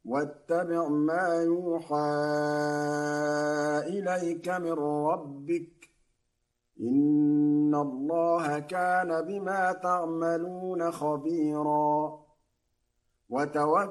واتبع ما يوحى إليك من ربك إن الله كان بما تعملون خبيرا وتوكل